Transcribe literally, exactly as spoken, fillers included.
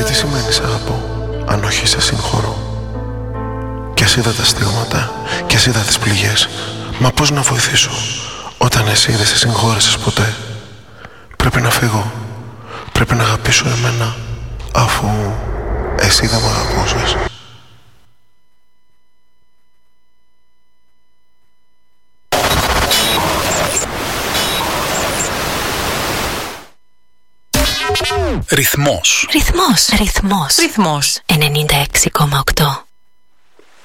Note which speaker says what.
Speaker 1: τι σημαίνει σ' αγαπώ, αν όχι σε συγχωρώ. Κι ας είδα τα στίγματα, κι ας είδα τις πληγές, μα πώς να βοηθήσω όταν εσύ δεν σε συγχώρεσες ποτέ. Πρέπει να φύγω, πρέπει να αγαπήσω εμένα, αφού εσύ δεν μ' αγαπούσες.
Speaker 2: Ρυθμός.
Speaker 3: Ρυθμός. Ρυθμός.
Speaker 2: Ρυθμός.
Speaker 3: ενενήντα έξι κόμμα οκτώ.